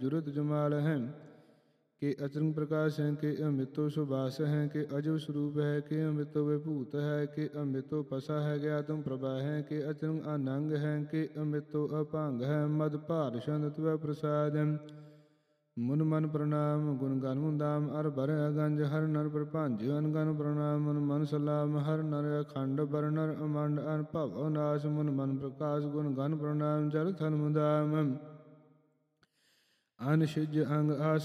जुरत जमाल है के अचरंग प्रकाश है के अमृतो सुबास है के अजब स्वरूप है के अमृतो विभूत है के अमृतो पसा है ज्ञातम प्रभा है के अचरंग अनंग है के अमृतो अपांग है मद भार छंद त्व प्रसाद मुन मन प्रणाम गुण गण मुदाम अर बर गंज हर नर प्रपंच अनगन प्रणाम मुन मन सलाम हर नर अखंड बर नर अमंड अन भव नाश मुन मन प्रकाश गुण गण प्रणाम जल थन मुदाम अन सिज अंग आस